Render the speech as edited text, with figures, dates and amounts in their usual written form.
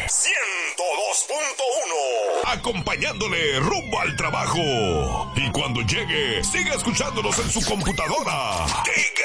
102.1. Acompañándole rumbo al trabajo. Y cuando llegue, siga escuchándonos en su computadora.